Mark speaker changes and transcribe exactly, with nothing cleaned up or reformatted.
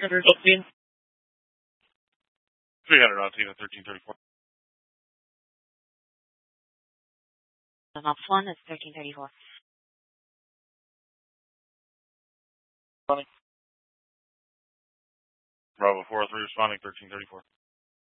Speaker 1: hundred on team.
Speaker 2: three hundred on team at thirteen thirty-four.
Speaker 3: Ops one is thirteen thirty-four.
Speaker 2: Responding. Bravo four three responding thirteen thirty-four.